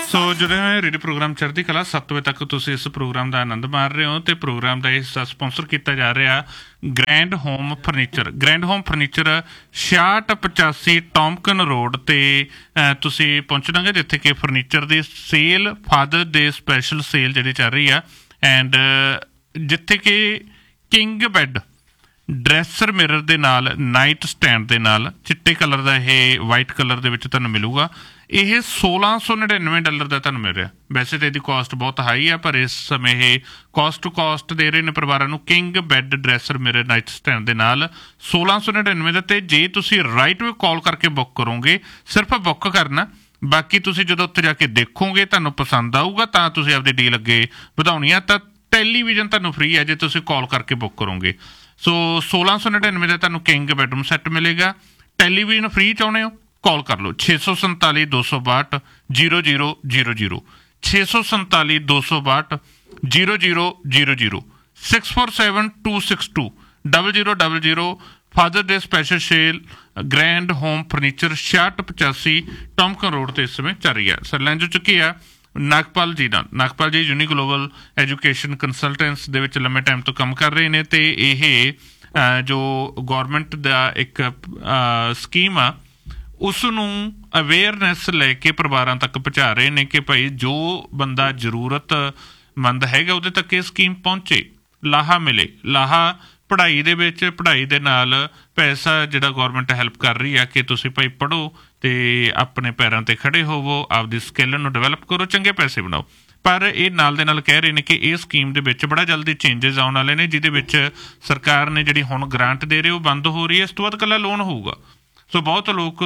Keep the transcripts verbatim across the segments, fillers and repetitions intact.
ਸੋ ਜੁੜੇ ਹੋਏ radio programme ਚੜ੍ਹਦੀ ਕਲਾ ਸੱਤ ਵਜੇ ਤੱਕ ਤੁਸੀਂ ਇਸ ਪ੍ਰੋਗਰਾਮ ਦਾ ਆਨੰਦ ਮਾਣ ਰਹੇ ਹੋ ਅਤੇ ਪ੍ਰੋਗਰਾਮ ਦਾ ਹਿੱਸਾ ਸਪੋਂਸਰ ਕੀਤਾ ਜਾ ਰਿਹਾ grand home furniture. Grand home furniture ਛਿਆਹਠ ਪਚਾਸੀ ਟੌਮਕਨ ਰੋਡ 'ਤੇ ਤੁਸੀਂ ਪਹੁੰਚਣਗੇ, ਜਿੱਥੇ ਕਿ ਫਰਨੀਚਰ ਦੀ sale father day special sale ਜਿਹੜੀ ਚੱਲ ਰਹੀ ਆ, ਐਂਡ ਜਿੱਥੇ ਕਿ ਕਿੰਗ ਬੈੱਡ ਡਰੈਸਰ ਮਿਰਰ ਦੇ ਨਾਲ ਨਾਈਟ ਸਟੈਂਡ ਦੇ ਨਾਲ ਚਿੱਟੇ ਕਲਰ ਦਾ ਇਹ ਵਾਈਟ ਕਲਰ ਦੇ ਵਿੱਚ ਤੁਹਾਨੂੰ ਮਿਲੂਗਾ। ਇਹ ਸੋਲਾਂ ਸੌ ਨੜਿਨਵੇਂ ਡਾਲਰ ਦਾ ਤੁਹਾਨੂੰ ਮਿਲ ਰਿਹਾ। ਵੈਸੇ ਤਾਂ ਇਹਦੀ ਕੋਸਟ ਬਹੁਤ ਹਾਈ ਆ, ਪਰ ਇਸ ਸਮੇਂ ਇਹ ਕੋਸਟ ਟੂ ਕੋਸਟ ਦੇ ਰਹੇ ਨੇ ਪਰਿਵਾਰਾਂ ਨੂੰ king bed dresser mirror night stand ਦੇ ਨਾਲ ਸੋਲਾਂ ਸੌ ਨੜਿਨਵੇਂ ਦਾ। ਅਤੇ ਜੇ ਤੁਸੀਂ ਰਾਈਟ ਵੇ ਕਾਲ ਕਰਕੇ ਬੁੱਕ ਕਰੋਗੇ, ਸਿਰਫ ਬੁੱਕ ਕਰਨਾ, ਬਾਕੀ ਤੁਸੀਂ ਜਦੋਂ ਉੱਥੇ ਜਾ ਕੇ ਦੇਖੋਗੇ ਤੁਹਾਨੂੰ ਪਸੰਦ ਆਊਗਾ ਤਾਂ ਤੁਸੀਂ ਆਪਦੀ ਡੀਲ ਅੱਗੇ ਵਧਾਉਣੀ ਆ। ਤਾਂ ਟੈਲੀਵਿਜ਼ਨ ਤੁਹਾਨੂੰ ਫਰੀ ਹੈ ਜੇ ਤੁਸੀਂ ਕਾਲ ਕਰਕੇ ਬੁੱਕ ਕਰੋਗੇ। ਸੋ ਸੋਲਾਂ ਸੌ ਨੜਿਨਵੇਂ ਦਾ ਤੁਹਾਨੂੰ ਕਿੰਗ ਬੈਡਰੂਮ ਸੈੱਟ ਮਿਲੇਗਾ। ਟੈਲੀਵਿਜ਼ਨ ਫਰੀ ਚਾਹੁੰਦੇ ਹੋ, ਕਾਲ ਕਰ ਲਓ ਛੇ ਸੌ ਸੰਤਾਲੀ ਦੋ ਸੌ ਬਾਹਠ ਜੀਰੋ ਜੀਰੋ ਜੀਰੋ ਜੀਰੋ ਛੇ ਸੌ ਸੰਤਾਲੀ ਦੋ ਸੌ ਬਾਹਠ zero zero zero zero six four seven two six to double zero double zero. Father day special sale grand home furniture ਛਿਆਹਠ ਪਚਾਸੀ ਟੌਮਕਨ ਰੋਡ 'ਤੇ ਇਸ ਸਮੇਂ ਚੱਲ ਰਹੀ ਹੈ। ਸਰ ਲੈਂਜ ਚੁੱਕੀ ਆ ਨਾਗਪਾਲ ਜੀ ਨਾਲ। ਨਾਗਪਾਲ ਜੀ ਯੂਨੀ ਗਲੋਬਲ ਐਜੂਕੇਸ਼ਨ ਕੰਸਲਟੈਂਟਸ ਦੇ ਵਿੱਚ ਲੰਮੇ ਟਾਈਮ ਤੋਂ ਕੰਮ ਕਰ ਰਹੇ ਨੇ, ਅਤੇ ਇਹ ਜੋ ਗੌਰਮੈਂਟ ਦਾ ਇੱਕ ਸਕੀਮ ਆ ਉਸ ਨੂੰ ਅਵੇਅਰਨੈਸ ਲੈ ਕੇ ਪਰਿਵਾਰਾਂ ਤੱਕ ਪਹੁੰਚਾ ਰਹੇ ਨੇ ਕਿ ਭਾਈ ਜੋ ਬੰਦਾ ਜ਼ਰੂਰਤਮੰਦ ਹੈਗਾ ਉਹਦੇ ਤੱਕ ਇਹ ਸਕੀਮ ਪਹੁੰਚੇ, ਲਾਹਾ ਮਿਲੇ। ਲਾਹਾ ਪੜ੍ਹਾਈ ਦੇ ਵਿੱਚ, ਪੜ੍ਹਾਈ ਦੇ ਨਾਲ ਪੈਸਾ ਜਿਹੜਾ ਗੌਰਮੈਂਟ ਹੈਲਪ ਕਰ ਰਹੀ ਆ ਕਿ ਤੁਸੀਂ ਭਾਈ ਪੜ੍ਹੋ ਅਤੇ ਆਪਣੇ ਪੈਰਾਂ 'ਤੇ ਖੜ੍ਹੇ ਹੋਵੋ, ਆਪਦੀ ਸਕਿੱਲ ਨੂੰ ਡਿਵੈਲਪ ਕਰੋ, ਚੰਗੇ ਪੈਸੇ ਬਣਾਓ। ਪਰ ਇਹ ਨਾਲ ਦੇ ਨਾਲ ਕਹਿ ਰਹੇ ਨੇ ਕਿ ਇਹ ਸਕੀਮ ਦੇ ਵਿੱਚ ਬੜਾ ਜਲਦੀ ਚੇਂਜਸ ਆਉਣ ਵਾਲੇ ਨੇ, ਜਿਹਦੇ ਵਿੱਚ ਸਰਕਾਰ ਨੇ ਜਿਹੜੀ ਹੁਣ ਗ੍ਰਾਂਟ ਦੇ ਰਹੀ ਉਹ ਬੰਦ ਹੋ ਰਹੀ ਹੈ। ਇਸ ਤੋਂ ਬਾਅਦ ਇਕੱਲਾ ਲੋਨ ਹੋਊਗਾ। ਸੋ ਬਹੁਤ ਲੋਕ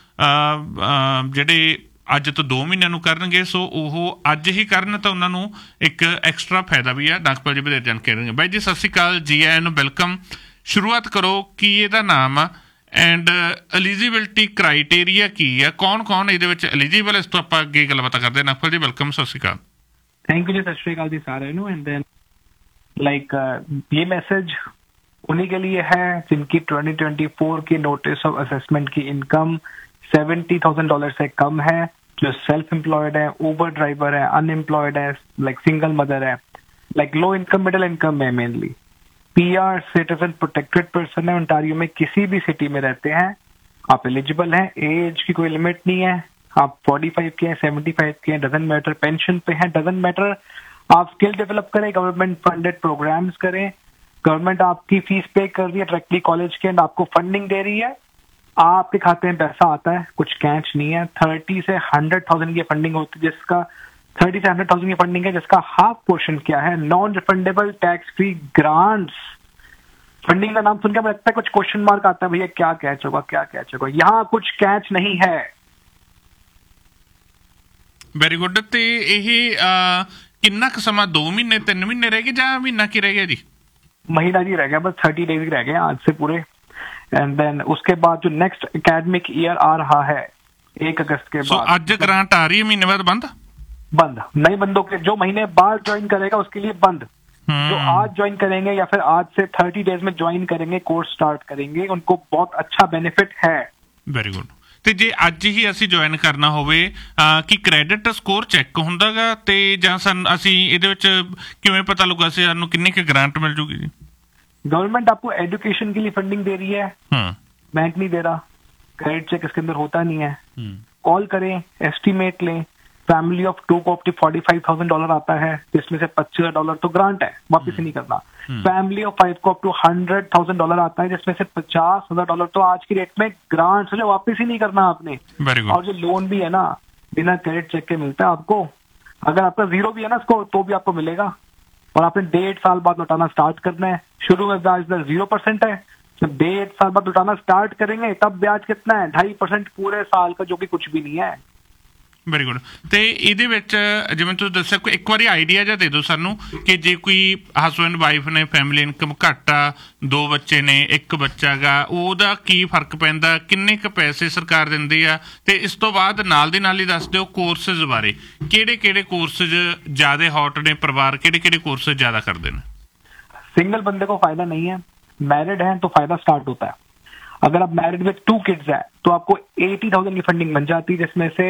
ਜਿਹੜੇ ਅੱਜ ਤੋਂ ਦੋ ਮਹੀਨਿਆਂ ਨੂੰ ਕਰਨਗੇ, ਸੋ ਉਹ ਅੱਜ ਹੀ ਕਰਨ ਤਾਂ ਉਹਨਾਂ ਨੂੰ ਇੱਕ ਐਕਸਟਰਾ ਫਾਇਦਾ ਵੀ ਆ। ਨਾਗਪਾਲ ਜੀ ਵਧੇਰੇ ਜਾਣਕਾਰੀ ਦੇਣਗੇ। ਬਾਈ ਜੀ ਸਤਿ ਸ਼੍ਰੀ ਅਕਾਲ, ਜੀ ਆਇਆਂ ਨੂੰ, ਵੈਲਕਮ। ਸ਼ੁਰੂਆਤ ਕਰੋ, ਕੀ ਇਹਦਾ ਨਾਮ ਆ ਐਂਡ ਐਲੀਜੀਬਿਲਿਟੀ ਕ੍ਰਾਈਟੇਰੀਆ ਕੀ ਆ, ਕੌਣ ਕੌਣ ਇਹਦੇ ਵਿੱਚ ਐਲੀਜੀਬਲ, ਇਸ ਤੋਂ ਆਪਾਂ ਅੱਗੇ ਗੱਲਬਾਤ ਕਰਦੇ ਹਾਂ। ਨਾਗਪਾਲ ਜੀ ਵੈਲਕਮ, ਸਤਿ ਸ਼੍ਰੀ ਅਕਾਲ। थैंक यू जी, सत श्री अकाल जी सारे नो। एंड देन लाइक ये मैसेज उन्हीं के लिए है जिनकी ट्वेंटी ट्वेंटी फोर की नोटिस ऑफ असेसमेंट की इनकम सेवेंटी थाउजेंड डॉलर से कम है, जो सेल्फ एम्प्लॉयड है, ऊबर ड्राइवर है, अनएम्प्लॉयड है, लाइक सिंगल मदर है, like low income middle income है, mainly PR citizen protected person है, ओंटारियो में किसी भी सिटी में रहते हैं, आप एलिजिबल हैं। एज की कोई लिमिट नहीं है, आप पैंतालीस के हैं, पचहत्तर के हैं, डजंट मैटर। पेंशन पे हैं, डजंट मैटर। आप स्किल डेवलप करें, गवर्नमेंट फंडेड प्रोग्राम्स करें, गवर्नमेंट आपकी फीस पे कर रही है डायरेक्टली कॉलेज के, एंड आपको फंडिंग दे रही है, आपके खाते में पैसा आता है, कुछ कैश नहीं है। थर्टी से हंड्रेड थाउजेंड की फंडिंग होती है, जिसका थर्टी से हंड्रेड थाउजेंड की फंडिंग है, जिसका हाफ पोर्शन क्या है, non refundable tax free grants. Funding का नाम सुनकर लगता है कुछ क्वेश्चन मार्क आता है, भैया क्या कैच होगा, क्या कैच होगा। यहाँ कुछ कैच नहीं है। Very good. ਅਤੇ ਇਹ ਕਿੰਨਾ ਕੁ ਸਮਾਂ, ਦੋ ਮਹੀਨੇ ਤਿੰਨ ਮਹੀਨੇ ਰਹਿ ਗਏ ਜਾਂ ਮਹੀਨਾ ਕੀ ਰਹਿ ਗਿਆ ਜੀ? महीना जी रह गया, बस थर्टी डेज ही रह गए आज से पूरे। एंड देन उसके बाद जो नेक्स्ट एकेडमिक ईयर आ रहा है एक अगस्त के बाद। आज ग्रांट आ रही है, महीने बाद बंद बंद नए बंदों के जो महीने बाद ज्वाइन करेगा उसके लिए बंद। जो आज ज्वाइन करेंगे या फिर आज से थर्टी डेज में ज्वाइन करेंगे, कोर्स स्टार्ट करेंगे, उनको बहुत अच्छा बेनिफिट है। Very good. ਤੇ ਜੇ ਅੱਜ ਹੀ ਅਸੀਂ ਜੁਆਇਨ ਕਰਨਾ ਹੋਵੇ, ਕਿ ਕ੍ਰੈਡਿਟ ਸਕੋਰ ਚੈੱਕ ਹੁੰਦਾ ਗਾ, ਤੇ ਜਾਂ ਸਾਨੂੰ ਅਸੀਂ ਇਹਦੇ ਵਿੱਚ ਕਿਵੇਂ ਪਤਾ ਲੱਗੂਗਾ ਸਾਨੂੰ ਕਿੰਨੀ ਕੁ ਗ੍ਰਾਂਟ ਮਿਲ ਜੂਗੀ ਜੀ? गवर्नमेंट आपको एजुकेशन के लिए फंडिंग दे रही है, बैंक नहीं दे रहा, क्रेडिट चेक इसके अंदर होता नहीं है। कॉल करें, एस्टिमेट लें। फैमिली ऑफ टू को अपनी फोर्टी फाइव थाउजेंड डॉलर आता है, जिसमें से पच्चीस हजार डॉलर तो ग्रांट है, वापिस ही नहीं करना। फैमिली ऑफ फाइव को up two hundred thousand dollar आता है, जिसमें से पचास हजार डॉलर तो आज की रेट में ग्रांट है, जो वापिस ही नहीं करना आपने। और जो लोन भी है ना, बिना क्रेडिट चेक के मिलता है आपको। अगर आपका जीरो भी है ना स्कोर, तो भी आपको मिलेगा, और आपने डेढ़ साल बाद लौटाना स्टार्ट करना है। शुरू में ब्याज दर जीरो परसेंट है, जब डेढ़ साल बाद लौटाना स्टार्ट करेंगे तब ब्याज कितना है, ढाई परसेंट पूरे साल का, जो कि कुछ भी नहीं है। Very good. ਅਤੇ ਇਹਦੇ ਵਿੱਚ ਜਿਵੇਂ ਤੁਸੀਂ ਦੱਸਿਆ, ਕੋਈ ਇੱਕ ਵਾਰੀ ਆਈਡੀਆ ਜਿਹਾ ਦੇ ਦਿਓ ਸਾਨੂੰ ਕਿ ਜੇ ਕੋਈ ਹਸਬੈਂਡ ਵਾਈਫ ਨੇ, ਫੈਮਿਲੀ ਇਨਕਮ ਘੱਟ ਆ, ਦੋ ਬੱਚੇ ਨੇ, ਇੱਕ ਬੱਚਾ ਗਾ, ਉਹਦਾ ਕੀ ਫਰਕ ਪੈਂਦਾ, ਕਿੰਨੇ ਕੁ ਪੈਸੇ ਸਰਕਾਰ ਦਿੰਦੀ ਆ, ਅਤੇ ਇਸ ਤੋਂ ਬਾਅਦ ਨਾਲ ਦੀ ਨਾਲ ਹੀ ਦੱਸ ਦਿਓ ਕੋਰਸਿਸ ਬਾਰੇ, ਕਿਹੜੇ ਕਿਹੜੇ ਕੋਰਸਿਸ ਜ਼ਿਆਦਾ ਹੌਟ ਨੇ, ਪਰਿਵਾਰ ਕਿਹੜੇ ਕਿਹੜੇ ਕੋਰਸਿਸ ਜ਼ਿਆਦਾ ਕਰਦੇ ਨੇ? सिंगल बंदे को फायदा नहीं है, मैरिड है तो फायदा स्टार्ट होता है। अगर आप मैरिड विद टू किड्स है तो आपको एटी थाउजेंड की फंडिंग बन जाती है, जिसमें से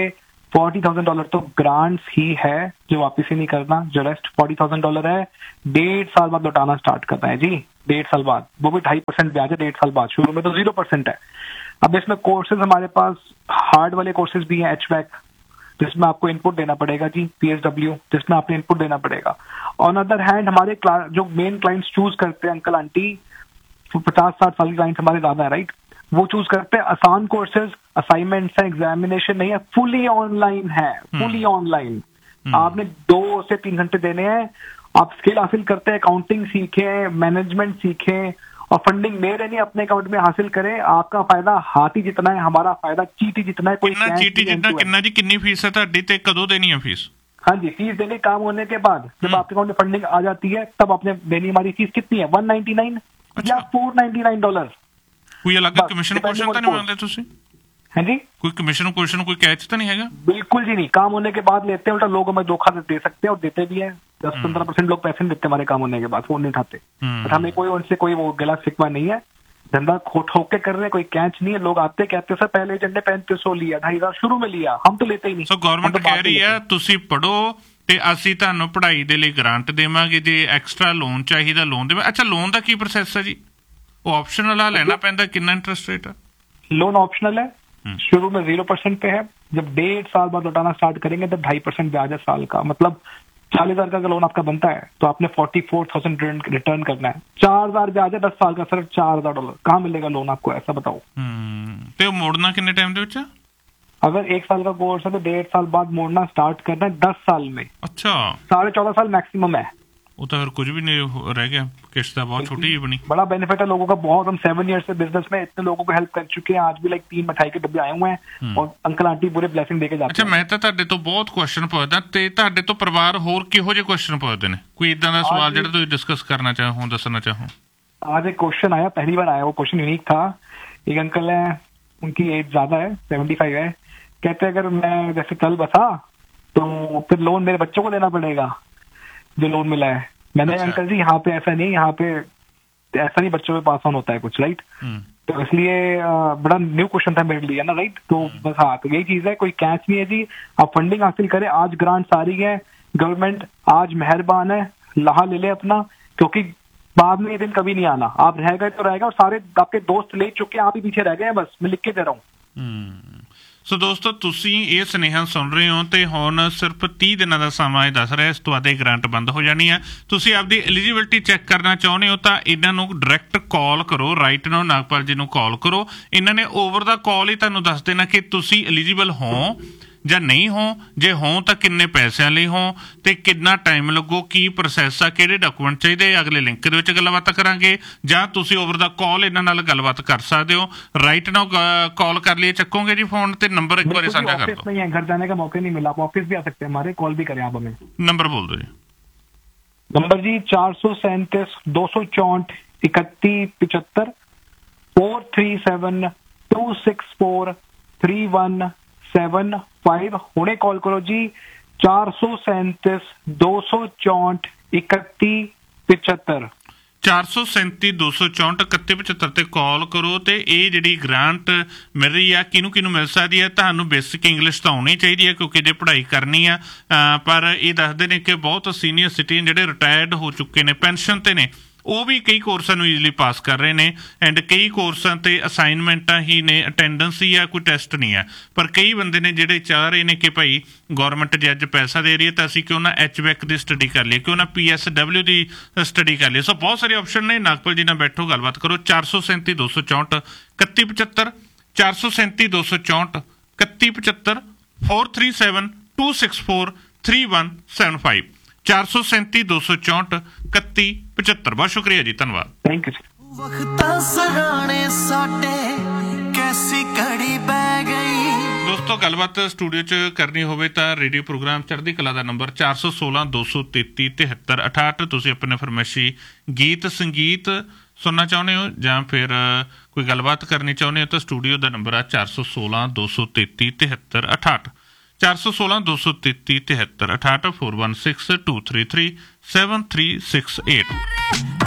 फोर्टी थाउजेंड डॉलर तो ग्रांट्स ही है जो वापिस ही नहीं करना, जो रेस्ट फोर्टी थाउजेंड डॉलर है डेढ़ साल बाद लौटाना स्टार्ट करना है जी, डेढ़ साल बाद, वो भी ढाई परसेंट ब्याज है डेढ़ साल बाद, शुरू में तो जीरो परसेंट है। अब इसमें कोर्सेज हमारे पास हार्ड वाले कोर्सेज भी हैं, एचवैक जिसमें आपको इनपुट देना पड़ेगा जी, पीएसडब्ल्यू जिसमें आपने इनपुट देना पड़ेगा। ऑन अदर हैंड हमारे जो मेन क्लाइंट्स चूज करते हैं अंकल आंटी, पचास साठ साल के क्लाइंट्स हमारे ज्यादा है राइट, वो चूज करते हैं आसान कोर्सेज, असाइनमेंट्स है, एग्जामिनेशन नहीं है, फुली ऑनलाइन है, फुली ऑनलाइन। आपने दो से तीन घंटे देने हैं, आप स्किल हासिल करते हैं, अकाउंटिंग सीखे, मैनेजमेंट सीखे और फंडिंग मेरे नहीं अपने अकाउंट में हासिल करें। आपका फायदा हाथी जितना है, हमारा फायदा चीटी जितना है। कोई चीटी जितना कितना जी, कितनी फीस है ਤੁਹਾਡੀ ਤੇ ਕਦੋਂ ਦੇਣੀ है फीस? हाँ जी, फीस देने काम होने के बाद जब आपके अकाउंट में फंडिंग आ जाती है तब आपने देनी। हमारी फीस कितनी है, वन नाइनटी नाइन या फोर नाइनटी नाइन डॉलर। ਕੋਈ ਅਲੱਗ ਕਮਿਸ਼ਨ ਕੁਐਸਚਨ ਤਾਂ ਨਹੀਂ ਮੰਗਦੇ ਤੁਸੀਂ? है जी, कोई कमीशन क्वेश्चन कोई कैच तो नहीं है? बिल्कुल जी नहीं, काम होने के बाद लेते हैं, उल्टा लोग हमें धोखा दे सकते हैं और देते भी है। दस पंद्रह परसेंट लोग पैसे नहीं देते हमारे काम होने के बाद, फोन नहीं उठाते। बट हमें कोई उनसे कोई वो गला शिकवा नहीं है, धंधा ठोक के कर रहे हैं, कोई कैच नहीं है। लोग आते कहते सर पहले एजेंडे पैंतीस सौ लिया, ढाई हजार शुरू में लिया, हम तो लेते ही नहीं। सो गवर्नमेंट कह रही है ਤੁਸੀਂ ਪੜੋ ਤੇ ਅਸੀਂ ਤੁਹਾਨੂੰ ਪੜ੍ਹਾਈ ਦੇ ਲਈ ਗ੍ਰਾਂਟ ਦੇਵਾਂਗੇ, ਜੇ ਐਕਸਟਰਾ ਲੋਨ ਚਾਹੀਦਾ ਲੋਨ ਦੇਵਾਂ। ਅੱਛਾ, ਲੋਨ ਦਾ ਕੀ ਪ੍ਰੋਸੈਸ ਹੈ ਜੀ? ਉਹ ਆਪਸ਼ਨਲ ਆ, ਲੈਣਾ ਪੈਂਦਾ? ਕਿੰਨਾ ਇੰਟਰਸਟ रेट है? लोन ऑप्शनल है, शुरू में जीरो परसेंट पे है, जब डेढ़ साल बाद लौटाना स्टार्ट करेंगे तब ढाई परसेंट ब्याज है साल का। मतलब चालीस हजार का लोन आपका बनता है तो आपने फोर्टी फोर थाउजेंड रिटर्न करना है, चार हजार ब्याज है दस साल का, सिर्फ चार हजार डॉलर। कहाँ मिलेगा लोन आपको, ऐसा बताओ। ਤੇ मोड़ना कितने टाइम ਦੇ ਵਿੱਚ? अगर एक साल का कोर्स है तो डेढ़ साल बाद मोड़ना स्टार्ट करना है दस साल में। अच्छा, साढ़े चौदह साल मैक्सिमम है। वो तो फिर कुछ भी नहीं रह गया, किस्त बहुत छोटी ही बनी। बड़ा बेनिफिट है लोगों का बहुत। हम सेवन ईयर से बिजनेस में इतने लोगों को हेल्प कर चुके हैं, आज भी लाइक तीन मिठाई के डब्बे आए हुए हैं और अंकल आंटी पूरे ब्लेसिंग देके जाते हैं। अच्छा, मैं ਤਾਂ ਤੁਹਾਡੇ ਤੋਂ ਬਹੁਤ ਕੁਐਸਚਨ ਪੁੱਛਦਾ ਤੇ ਤੁਹਾਡੇ ਤੋਂ ਪਰਿਵਾਰ ਹੋਰ ਕਿਹੋ ਜਿਹੇ ਕੁਐਸਚਨ ਪੁੱਛਦੇ ਨੇ? ਕੋਈ ਇਦਾਂ ਦਾ ਸਵਾਲ ਜਿਹੜਾ ਤੁਸੀਂ ਡਿਸਕਸ ਕਰਨਾ ਚਾਹੋ, ਦੱਸਣਾ ਚਾਹੋ? आज एक क्वेश्चन आया, पहली बार आया, वो क्वेश्चन यूनिक था। एक अंकल है, उनकी एज ज्यादा है, सेवेंटी फाइव है, कहते अगर मैं जैसे कल बसा तो फिर लोन मेरे बच्चों को देना पड़ेगा जो लोन मिला है। मैंने अच्छा। अंकल जी यहाँ पे ऐसा नहीं, यहाँ पे ऐसा नहीं, बच्चों पे पास ऑन होता है कुछ, राइट? तो इसलिए बड़ा न्यू क्वेश्चन था मेरे लिए ना, राइट? तो बस हाँ, तो यही चीज है, कोई कैच नहीं है जी। आप फंडिंग हासिल करें, आज ग्रांट्स आ रही है, गवर्नमेंट आज मेहरबान है, लाहा ले ले अपना, क्योंकि बाद में ये दिन कभी नहीं आना। आप रह गए तो रह गए, और सारे आपके दोस्त ले चुके हैं, आप ही पीछे रह गए हैं, बस मैं लिख के दे रहा हूँ। ਸੋ ਦੋਸਤੋ, ਤੁਸੀਂ ਇਹ ਸੁਨੇਹਾ ਸੁਣ ਰਹੇ ਹੋ ਤੇ ਹੁਣ ਸਿਰਫ ਤੀਹ ਦਿਨਾਂ ਦਾ ਸਮਾਂ ਇਹ ਦੱਸ ਰਿਹਾ, ਇਸ ਤੋਂ ਬਾਅਦ ਇਹ ਗ੍ਰਾਂਟ ਬੰਦ ਹੋ ਜਾਣੀ ਹੈ। ਤੁਸੀਂ ਆਪਦੀ ਐਲੀਜੀਬਿਲਿਟੀ ਚੈੱਕ ਕਰਨਾ ਚਾਹੁੰਦੇ ਹੋ ਤਾਂ ਇਹਨਾਂ ਨੂੰ ਡਾਇਰੈਕਟ ਕਾਲ ਕਰੋ, ਰਾਈਟ ਨਾਓ ਨਾਗਪਾਲ ਜੀ ਨੂੰ ਕਾਲ ਕਰੋ। ਇਹਨਾਂ ਨੇ ਓਵਰ ਦਾ ਕਾਲ ਹੀ ਤੁਹਾਨੂੰ ਦੱਸ ਦੇਣਾ ਕਿ ਤੁਸੀਂ ਐਲੀਜੀਬਲ ਹੋ ਜਾਂ ਨਹੀਂ ਹੋ, ਜੇ ਹੋ ਤਾਂ ਕਿੰਨੇ ਪੈਸਿਆਂ ਲਈ ਹੋ ਤੇ ਕਿੰਨਾ ਟਾਈਮ ਲੱਗੋ, ਕੀ ਪ੍ਰੋਸੈਸ ਆ, ਕਿਹੜੇ ਡਾਕੂਮੈਂਟ ਚਾਹੀਦੇ, ਅਗਲੇ ਲਿੰਕ ਦੇ ਵਿੱਚ ਗੱਲਬਾਤ ਕਰਾਂਗੇ, ਜਾਂ ਤੁਸੀਂ ਓਵਰ ਦਾ ਕਾਲ ਇਹਨਾਂ ਨਾਲ ਗੱਲਬਾਤ ਕਰ ਸਕਦੇ ਹੋ। ਰਾਈਟ ਨਾਓ ਕਾਲ ਕਰ ਲਈ, ਚੱਕੋਗੇ ਜੀ ਫੋਨ ਤੇ? ਨੰਬਰ ਇੱਕ ਵਾਰੀ ਸਾਂਝਾ ਕਰ ਦਿਓ। घर जाने का मौका नहीं मिला, आप ऑफिस भी आ सकते हैं हमारे, कॉल भी करें आप हमें। नंबर बोल दो जी। नंबर जी चार सौ सैंतीस दो सौ चौंठ इकतीस पिछहत्तर, four three seven to six four three one seven five. हुणे कॉल करो जी, चार सौ सैंतीस दो सौ चौंठ इकतीस पिछहत्तर। ਚਾਰ ਸੌ ਸੈਂਤੀ ਦੋ ਸੌ ਚੌਂਹਠ ਇਕੱਤੀ ਪਝੱਤਰ ਤੇ ਕਾਲ ਕਰੋ। ਤੇ ਇਹ ਜਿਹੜੀ ਗ੍ਰਾਂਟ ਮਿਲ ਰਹੀ ਆ, ਕਿਹਨੂੰ ਕਿਹਨੂੰ ਮਿਲ ਸਕਦੀ ਹੈ? ਤੁਹਾਨੂੰ ਬੇਸਿਕ ਇੰਗਲਿਸ਼ ਤਾਂ ਆਉਣੀ ਚਾਹੀਦੀ ਹੈ ਕਿਉਂਕਿ ਜੇ ਪੜ੍ਹਾਈ ਕਰਨੀ ਆ, ਪਰ ਇਹ ਦੱਸਦੇ ਨੇ ਕਿ ਬਹੁਤ ਸੀਨੀਅਰ ਸਿਟੀਜ਼ਨ ਜਿਹੜੇ ਰਿਟਾਇਰਡ ਹੋ ਚੁੱਕੇ ਨੇ, ਪੈਨਸ਼ਨ ਤੇ ਨੇ, ਉਹ ਵੀ ਕਈ ਕੋਰਸਾਂ ਨੂੰ ਈਜ਼ੀਲੀ ਪਾਸ ਕਰ ਰਹੇ ਨੇ। ਐਂਡ ਕਈ ਕੋਰਸਾਂ ਤੇ ਅਸਾਈਨਮੈਂਟਾਂ ਹੀ ਨੇ, ਅਟੈਂਡੈਂਸ ਹੀ ਆ, ਕੋਈ ਟੈਸਟ ਨਹੀਂ ਹੈ। ਪਰ ਕਈ ਬੰਦੇ ਨੇ ਜਿਹੜੇ ਚਾਹ ਰਹੇ ਨੇ ਕਿ ਭਾਈ ਗੌਰਮੈਂਟ ਜੇ ਅੱਜ ਪੈਸਾ ਦੇ ਰਹੀ ਹੈ ਤਾਂ ਅਸੀਂ ਕਿਉਂ ਨਾ ਐਚਵੈਕ ਦੀ ਸਟੱਡੀ ਕਰ ਲਈਏ, ਕਿਉਂ ਨਾ ਪੀ ਐਸ ਡਬਲਿਊ ਦੀ ਸਟੱਡੀ ਕਰ ਲਈਏ। ਸੋ ਬਹੁਤ ਸਾਰੇ ਆਪਸ਼ਨ ਨੇ। ਨਾਗਪਾਲ ਜੀ ਨਾਲ ਬੈਠੋ, ਗੱਲਬਾਤ ਕਰੋ। ਚਾਰ ਸੌ ਸੈਂਤੀ ਦੋ ਸੌ ਚੌਂਹਠ ਇਕੱਤੀ ਪਝੱਤਰ, ਚਾਰ ਸੌ ਸੈਂਤੀ ਦੋ ਸੌ ਚੌਂਹਠ ਇਕੱਤੀ ਪਝੱਤਰ, four three seven two six four three one seven five, ਚਾਰ ਸੌ ਸੈਂਤੀ ਦੋ ਸੌ ਚੌਂਹਠ ਇਕੱਤੀ ਪਝੱਤਰ। ਬਹੁਤ ਸ਼ੁਕਰੀਆ ਜੀ, ਧੰਨਵਾਦ। Thank you. ਵਕਤਾਂ ਸਰਾਣੇ ਸਾਡੇ ਕੈਸੀ ਘੜੀ ਬਹਿ ਗਈ। ਦੋਸਤੋ, ਗੱਲਬਾਤ ਸਟੂਡੀਓ 'ਚ ਕਰਨੀ ਹੋਵੇ ਤਾਂ ਰੇਡੀਓ ਪ੍ਰੋਗਰਾਮ ਚੜ੍ਹਦੀ ਕਲਾ ਦਾ ਨੰਬਰ ਚਾਰ ਸੌ ਸੋਲਾਂ ਦੋ ਸੌ ਤੇਤੀ ਤਿਹੱਤਰ ਅਠਾਹਠ। ਤੁਸੀਂ ਆਪਣੇ ਫਰਮਾਇਸ਼ੀ ਗੀਤ ਸੰਗੀਤ ਸੁਣਨਾ ਚਾਹੁੰਦੇ ਹੋ ਜਾਂ ਫਿਰ ਕੋਈ ਗੱਲਬਾਤ ਕਰਨੀ ਚਾਹੁੰਦੇ ਹੋ ਤਾਂ ਸਟੂਡੀਓ ਦਾ ਨੰਬਰ ਆ ਚਾਰ ਸੌ ਸੋਲਾਂ ਦੋ ਸੌ ਤੇਤੀ ਤਿਹੱਤਰ ਅਠਾਹਠ, ਚਾਰ ਸੌ ਸੋਲਾਂ ਦੋ ਸੌ ਤੇਤੀ ਤਿਹੱਤਰ ਅਠਾਹਠ, four one six two three three seven three six eight.